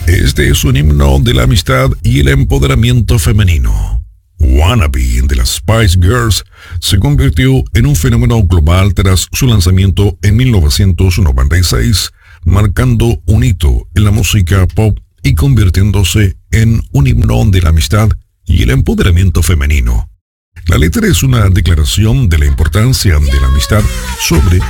Este es un himno de la amistad y el empoderamiento femenino. Wannabe de las Spice Girls se convirtió en un fenómeno global tras su lanzamiento en 1996, marcando un hito en la música pop y convirtiéndose en un himno de la amistad y el empoderamiento femenino. La letra es una declaración de la importancia de la amistad sobre